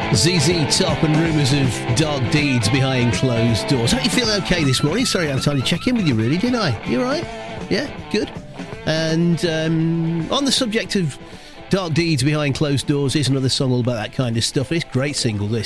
ZZ Top and rumours of dark deeds behind closed doors. Hope you feel okay this morning. Sorry I had time to check in with you, really, didn't I? You all right? Yeah, good. And on the subject of dark deeds behind closed doors, here's another song all about that kind of stuff. It's a great single, this.